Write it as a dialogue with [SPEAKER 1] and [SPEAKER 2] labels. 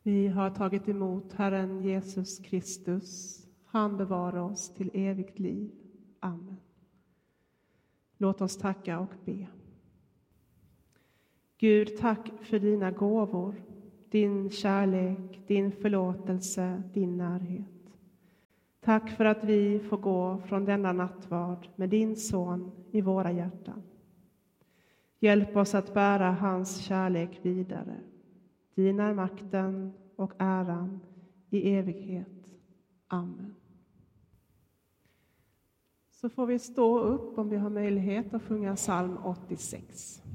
[SPEAKER 1] Vi har tagit emot Herren Jesus Kristus. Han bevarar oss till evigt liv. Amen. Låt oss tacka och be. Gud, tack för dina gåvor, din kärlek, din förlåtelse, din närhet. Tack för att vi får gå från denna nattvard med din son i våra hjärtan. Hjälp oss att bära hans kärlek vidare. Din är makten och äran i evighet. Amen. Så får vi stå upp om vi har möjlighet att sjunga psalm 86.